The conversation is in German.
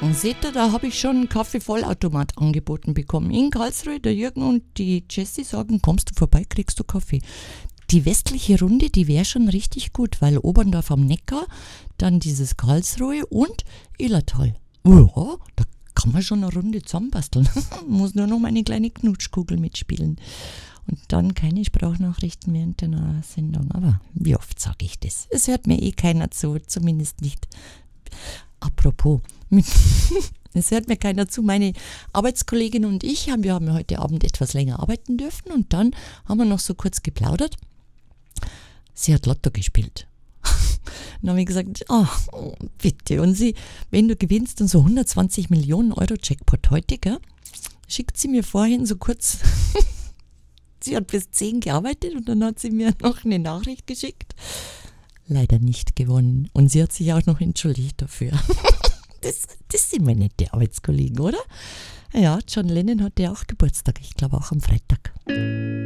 Seht ihr, da habe ich schon einen Kaffee-Vollautomat angeboten bekommen. In Karlsruhe, der Jürgen und die Jessie sagen, kommst du vorbei, kriegst du Kaffee. Die westliche Runde, die wäre schon richtig gut, weil Oberndorf am Neckar, dann dieses Karlsruhe und Illertal. Ja, da kann man schon eine Runde zusammenbasteln. Muss nur noch meine kleine Knutschkugel mitspielen. Und dann keine Sprachnachrichten mehr in der Sendung. Aber wie oft sage ich das? Es hört mir keiner zu, zumindest nicht. Apropos, es hört mir keiner zu. Meine Arbeitskollegin und ich, wir haben heute Abend etwas länger arbeiten dürfen und dann haben wir noch so kurz geplaudert. Sie hat Lotto gespielt. Dann habe ich gesagt, bitte. Und sie, wenn du gewinnst, dann so 120 Millionen Euro Jackpot heute, gell, schickt sie mir vorhin so kurz, sie hat bis 10 gearbeitet und dann hat sie mir noch eine Nachricht geschickt. Leider nicht gewonnen. Und sie hat sich auch noch entschuldigt dafür. Das sind meine nette Arbeitskollegen, oder? Ja, John Lennon hatte auch Geburtstag, ich glaube auch am Freitag.